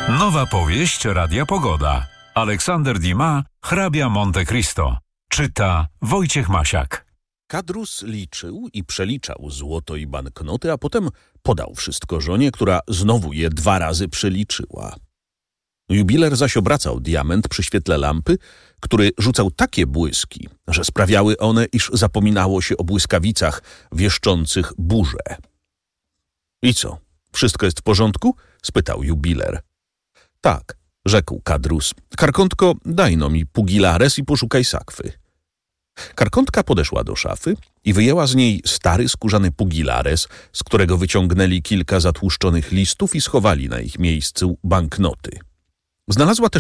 Nowa powieść Radia Pogoda. Aleksander Dumas, hrabia Monte Cristo. Czyta Wojciech Masiak. Kadrus liczył i przeliczał złoto i banknoty, a potem podał wszystko żonie, która znowu je 2 razy przeliczyła. Jubiler zaś obracał diament przy świetle lampy, który rzucał takie błyski, że sprawiały one, iż zapominało się o błyskawicach wieszczących burzę. — I co, wszystko jest w porządku? — spytał jubiler. — Tak — rzekł Kadrus. — Karkątko, daj no mi pugilares i poszukaj sakwy. Karkątka podeszła do szafy i wyjęła z niej stary skórzany pugilares, z którego wyciągnęli kilka zatłuszczonych listów i schowali na ich miejscu banknoty. Znalazła też